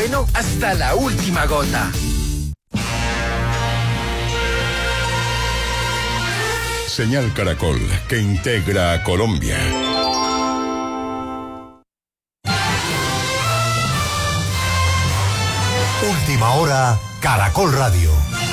bueno hasta la última gota. Señal Caracol, que integra a Colombia. Última hora, Caracol Radio.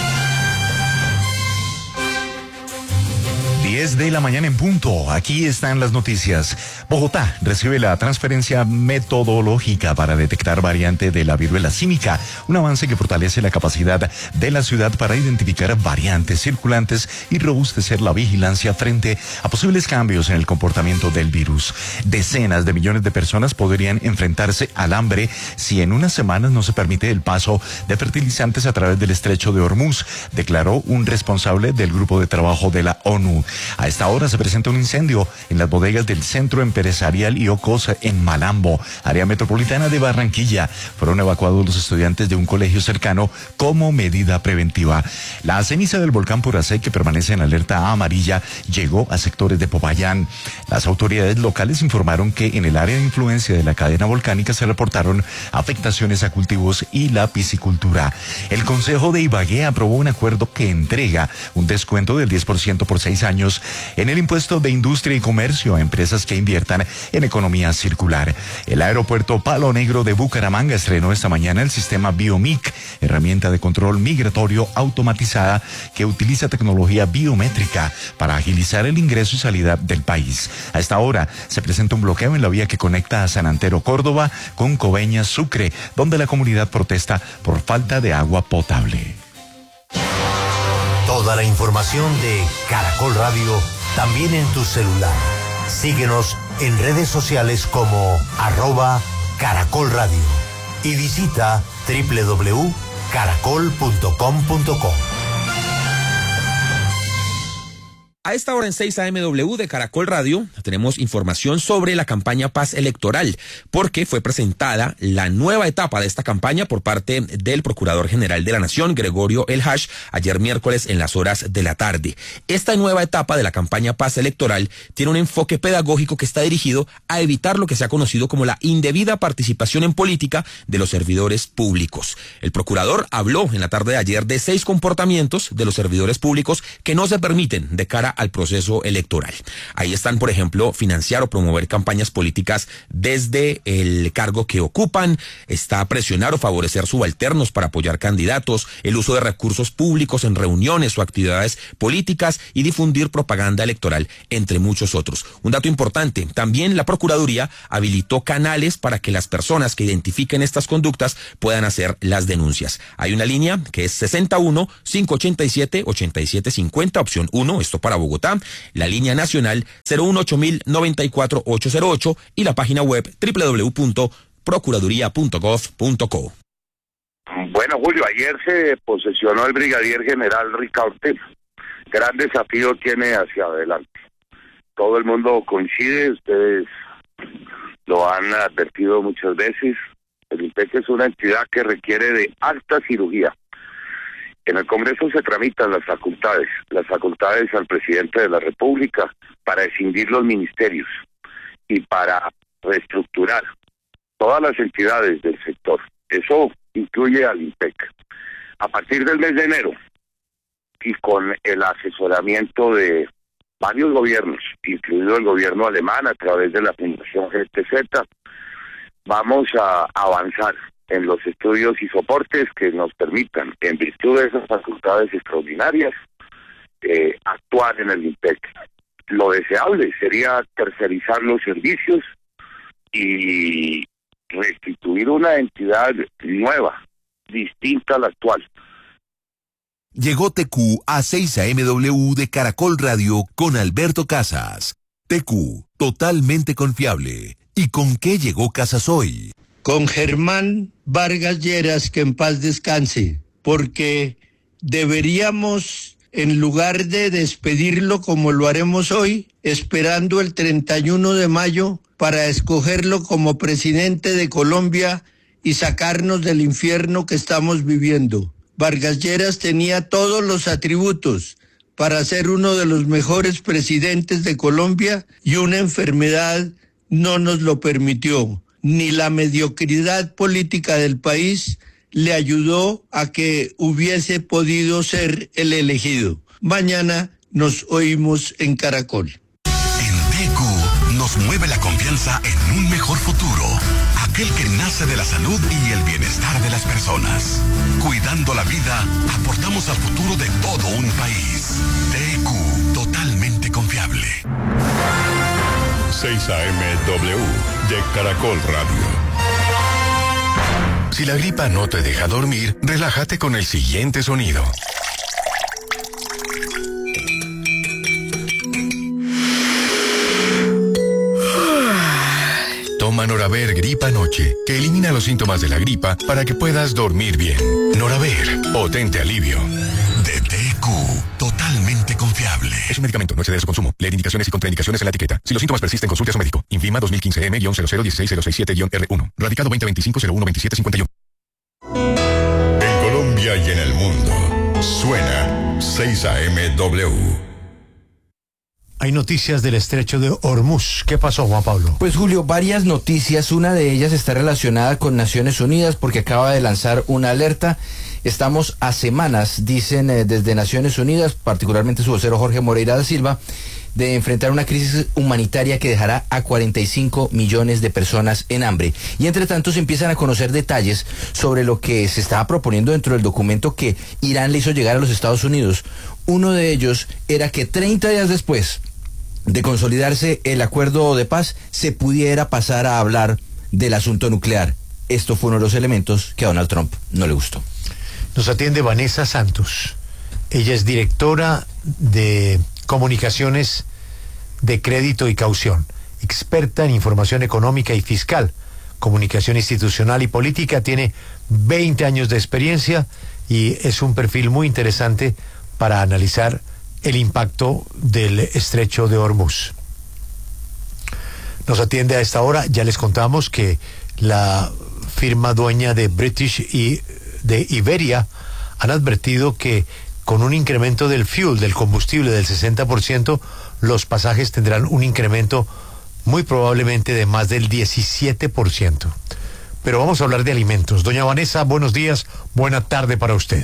10 de la mañana en punto. Aquí están las noticias. Bogotá recibe la transferencia metodológica para detectar variante de la viruela símica, un avance que fortalece la capacidad de la ciudad para identificar variantes circulantes y robustecer la vigilancia frente a posibles cambios en el comportamiento del virus. Decenas de millones de personas podrían enfrentarse al hambre si en unas semanas no se permite el paso de fertilizantes a través del estrecho de Hormuz, declaró un responsable del grupo de trabajo de la ONU. A esta hora se presenta un incendio en las bodegas del Centro Empresarial Iocos en Malambo, área metropolitana de Barranquilla. Fueron evacuados los estudiantes de un colegio cercano como medida preventiva. La ceniza del volcán Puracé, que permanece en alerta amarilla, llegó a sectores de Popayán. Las autoridades locales informaron que en el área de influencia de la cadena volcánica se reportaron afectaciones a cultivos y la piscicultura. El Consejo de Ibagué aprobó un acuerdo que entrega un descuento del 10% por 6 años en el impuesto de industria y comercio a empresas que inviertan en economía circular. El aeropuerto Palo Negro de Bucaramanga estrenó esta mañana el sistema Biomic, herramienta de control migratorio automatizada que utiliza tecnología biométrica para agilizar el ingreso y salida del país. A esta hora se presenta un bloqueo en la vía que conecta a San Antero, Córdoba, con Coveñas, Sucre, donde la comunidad protesta por falta de agua potable. Toda la información de Caracol Radio también en tu celular. Síguenos en redes sociales como @Caracol Radio y visita www.caracol.com.co. A esta hora en 6 AMW de Caracol Radio tenemos información sobre la campaña Paz Electoral, porque fue presentada la nueva etapa de esta campaña por parte del Procurador General de la Nación, Gregorio El Hash, ayer miércoles en las horas de la tarde. Esta nueva etapa de la campaña Paz Electoral tiene un enfoque pedagógico que está dirigido a evitar lo que se ha conocido como la indebida participación en política de los servidores públicos. El Procurador habló en la tarde de ayer de 6 comportamientos de los servidores públicos que no se permiten de cara al proceso electoral. Ahí están, por ejemplo, financiar o promover campañas políticas desde el cargo que ocupan, está presionar o favorecer subalternos para apoyar candidatos, el uso de recursos públicos en reuniones o actividades políticas y difundir propaganda electoral, entre muchos otros. Un dato importante, también la Procuraduría habilitó canales para que las personas que identifiquen estas conductas puedan hacer las denuncias. Hay una línea que es 61-587-8750, opción 1, esto para Bogotá, la línea nacional 018094808 y la página web www.procuraduría.gov.co. Bueno, Julio, ayer se posesionó el brigadier general Ricaurte. Gran desafío tiene hacia adelante. Todo el mundo coincide, ustedes lo han advertido muchas veces. El INPEC es una entidad que requiere de alta cirugía. En el Congreso se tramitan las facultades al presidente de la República para escindir los ministerios y para reestructurar todas las entidades del sector. Eso incluye al INPEC. A partir del mes de enero y con el asesoramiento de varios gobiernos, incluido el gobierno alemán a través de la Fundación GTZ, vamos a avanzar en los estudios y soportes que nos permitan, en virtud de esas facultades extraordinarias, actuar en el INPEC. Lo deseable sería tercerizar los servicios y restituir una entidad nueva, distinta a la actual. Llegó TQ a 6 AMW de Caracol Radio con Alberto Casas. TQ, totalmente confiable. ¿Y con qué llegó Casas hoy? Con Germán Vargas Lleras, que en paz descanse, porque deberíamos, en lugar de despedirlo como lo haremos hoy, esperando el 31 de mayo para escogerlo como presidente de Colombia y sacarnos del infierno que estamos viviendo. Vargas Lleras tenía todos los atributos para ser uno de los mejores presidentes de Colombia y una enfermedad no nos lo permitió. ni la mediocridad política del país le ayudó a que hubiese podido ser el elegido. Mañana nos oímos en Caracol. En TQ nos mueve la confianza en un mejor futuro, aquel que nace de la salud y el bienestar de las personas. Cuidando la vida, aportamos al futuro de todo un país. TQ, totalmente confiable. 6 AM-W de Caracol Radio. Si la gripa no te deja dormir, relájate con el siguiente sonido. Toma Noraver Gripa Noche, que elimina los síntomas de la gripa para que puedas dormir bien. Noraver, potente alivio. De TQ, totalmente confiable. Es un medicamento, no excede de su consumo. Leer indicaciones y contraindicaciones en la etiqueta. Si los síntomas persisten, consulte a su médico. Infima 2015-M-0016067-R1. Radicado 2025-012751. En Colombia y en el mundo, suena 6 AM-W. Hay noticias del estrecho de Hormuz. ¿Qué pasó, Juan Pablo? Pues Julio, varias noticias. Una de ellas está relacionada con Naciones Unidas porque acaba de lanzar una alerta. Estamos a semanas, dicen desde Naciones Unidas, particularmente su vocero Jorge Moreira da Silva, de enfrentar una crisis humanitaria que dejará a 45 millones de personas en hambre. Y entre tanto se empiezan a conocer detalles sobre lo que se estaba proponiendo dentro del documento que Irán le hizo llegar a los Estados Unidos. Uno de ellos era que 30 días después de consolidarse el acuerdo de paz, se pudiera pasar a hablar del asunto nuclear. Esto fue uno de los elementos que a Donald Trump no le gustó. Nos atiende Vanessa Santos. Ella es directora de Comunicaciones de Crédito y Caución, experta en información económica y fiscal, comunicación institucional y política, tiene 20 años de experiencia y es un perfil muy interesante para analizar el impacto del estrecho de Hormuz. Nos atiende a esta hora. Ya les contamos que la firma dueña de British y de Iberia han advertido que con un incremento del fuel, del combustible del 60%, los pasajes tendrán un incremento muy probablemente de más del 17%. Pero vamos a hablar de alimentos. Doña Vanessa, buenos días, buena tarde para usted.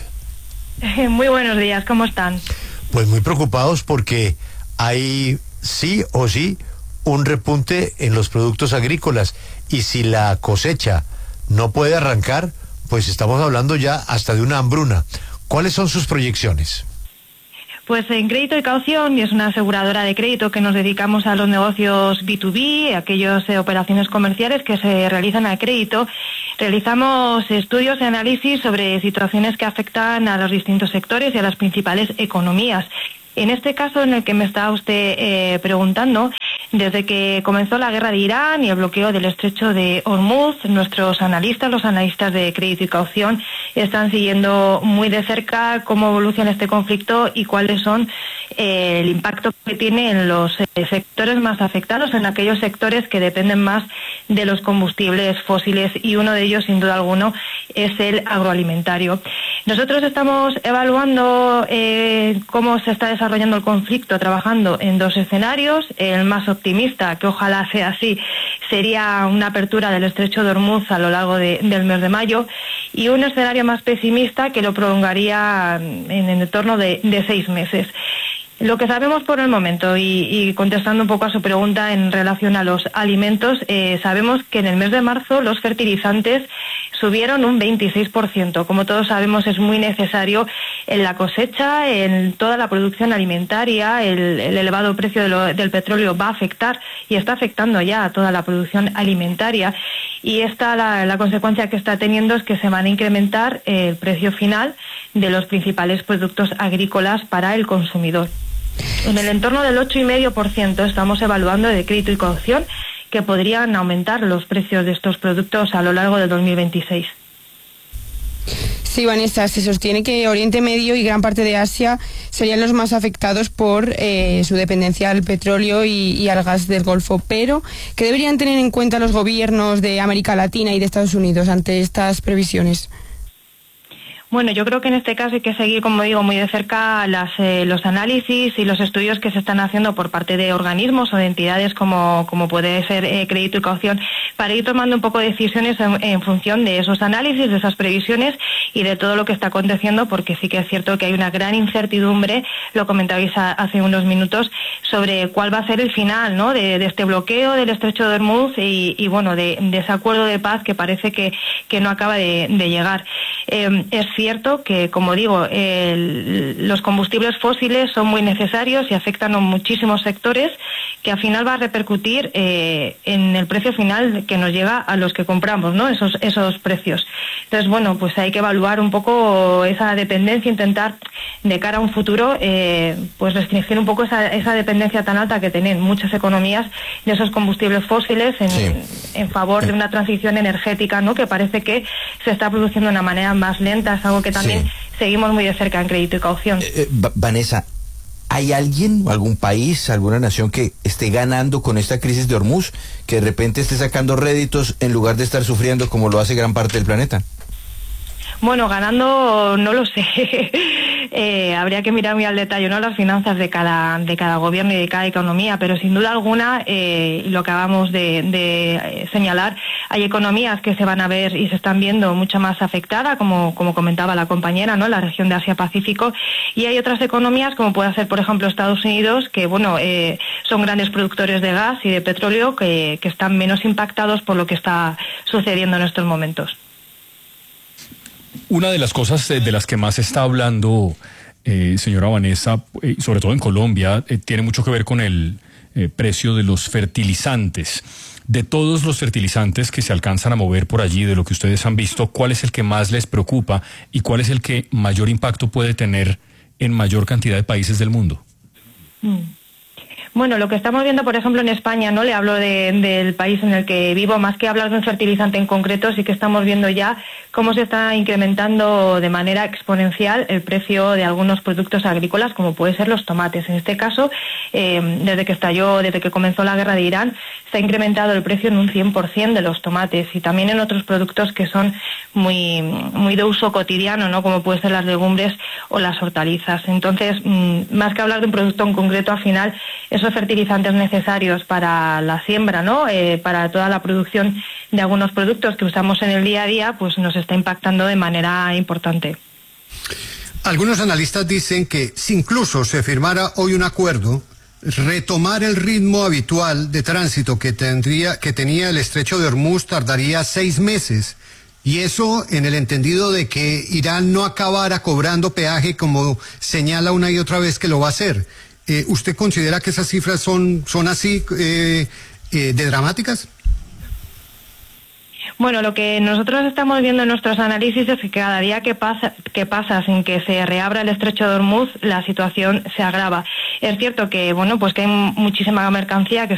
Muy buenos días, ¿cómo están? Pues muy preocupados porque hay sí o sí un repunte en los productos agrícolas y si la cosecha no puede arrancar, pues estamos hablando ya hasta de una hambruna. ¿Cuáles son sus proyecciones? Pues en Crédito y Caución, y es una aseguradora de crédito que nos dedicamos a los negocios B2B, aquellas operaciones comerciales que se realizan a crédito, realizamos estudios y análisis sobre situaciones que afectan a los distintos sectores y a las principales economías. En este caso en el que me está usted preguntando, desde que comenzó la guerra de Irán y el bloqueo del estrecho de Hormuz, nuestros analistas, los analistas de Crédito y Caución, están siguiendo muy de cerca cómo evoluciona este conflicto y cuáles son el impacto que tiene en los sectores más afectados, en aquellos sectores que dependen más de los combustibles fósiles, y uno de ellos, sin duda alguno, es el agroalimentario. Nosotros estamos evaluando cómo se está desarrollando el conflicto, trabajando en dos escenarios. El más optimista, que ojalá sea así, sería una apertura del estrecho de Hormuz a lo largo del mes de mayo, y un escenario más pesimista que lo prolongaría en el entorno de 6 meses. Lo que sabemos por el momento, y contestando un poco a su pregunta en relación a los alimentos, sabemos que en el mes de marzo los fertilizantes subieron un 26%. Como todos sabemos, es muy necesario en la cosecha, en toda la producción alimentaria. El elevado precio del petróleo va a afectar y está afectando ya a toda la producción alimentaria. Y la consecuencia que está teniendo es que se van a incrementar el precio final de los principales productos agrícolas para el consumidor. En el entorno del 8,5% estamos evaluando de Crédito y Caución que podrían aumentar los precios de estos productos a lo largo del 2026. Sí, Vanessa, se sostiene que Oriente Medio y gran parte de Asia serían los más afectados por su dependencia al petróleo y al gas del Golfo, pero ¿qué deberían tener en cuenta los gobiernos de América Latina y de Estados Unidos ante estas previsiones? Bueno, yo creo que en este caso hay que seguir, como digo, muy de cerca los análisis y los estudios que se están haciendo por parte de organismos o de entidades como puede ser Crédito y Caución, para ir tomando un poco de decisiones en función de esos análisis, de esas previsiones y de todo lo que está aconteciendo, porque sí que es cierto que hay una gran incertidumbre, lo comentabais hace unos minutos, sobre cuál va a ser el final, ¿no?, de este bloqueo del Estrecho de Hormuz y bueno, de ese acuerdo de paz que parece que no acaba de llegar. Es cierto que, como digo, los combustibles fósiles son muy necesarios y afectan a muchísimos sectores, que al final va a repercutir en el precio final que nos llega a los que compramos, ¿no?, esos precios. Entonces, bueno, pues hay que evaluar un poco esa dependencia, intentar de cara a un futuro pues restringir un poco esa dependencia tan alta que tienen muchas economías de esos combustibles fósiles en favor de una transición energética, ¿no?, que parece que se está produciendo de una manera más lenta. Es algo que también seguimos muy de cerca en Crédito y Caución. Vanessa, ¿hay alguien, algún país, alguna nación que esté ganando con esta crisis de Hormuz, que de repente esté sacando réditos en lugar de estar sufriendo como lo hace gran parte del planeta? Bueno, ganando no lo sé. Habría que mirar muy al detalle, ¿no?, las finanzas de cada gobierno y de cada economía, pero sin duda alguna, lo acabamos de señalar, hay economías que se van a ver y se están viendo mucho más afectadas, como comentaba la compañera, ¿no?, la región de Asia-Pacífico, y hay otras economías, como puede ser, por ejemplo, Estados Unidos, que bueno, son grandes productores de gas y de petróleo, que están menos impactados por lo que está sucediendo en estos momentos. Una de las cosas de las que más se está hablando, señora Vanessa, sobre todo en Colombia, tiene mucho que ver con el precio de los fertilizantes. De todos los fertilizantes que se alcanzan a mover por allí, de lo que ustedes han visto, ¿cuál es el que más les preocupa y cuál es el que mayor impacto puede tener en mayor cantidad de países del mundo? Bueno, lo que estamos viendo, por ejemplo, en España, no le hablo del país en el que vivo, más que hablar de un fertilizante en concreto, sí que estamos viendo ya cómo se está incrementando de manera exponencial el precio de algunos productos agrícolas, como puede ser los tomates. En este caso, desde que comenzó la guerra de Irán, se ha incrementado el precio en un 100% de los tomates, y también en otros productos que son muy de uso cotidiano, ¿no?, como pueden ser las legumbres o las hortalizas. Entonces, más que hablar de un producto en concreto, al final, esos fertilizantes necesarios para la siembra, ¿no?, para toda la producción de algunos productos que usamos en el día a día, pues nos está impactando de manera importante. Algunos analistas dicen que si incluso se firmara hoy un acuerdo, retomar el ritmo habitual de tránsito que tenía el Estrecho de Hormuz tardaría 6 meses. Y eso en el entendido de que Irán no acabara cobrando peaje, como señala una y otra vez que lo va a hacer. ¿Usted considera que esas cifras son así de dramáticas? Bueno, lo que nosotros estamos viendo en nuestros análisis es que cada día que pasa sin que se reabra el Estrecho de Hormuz, la situación se agrava. Es cierto que, bueno, pues que hay muchísima mercancía que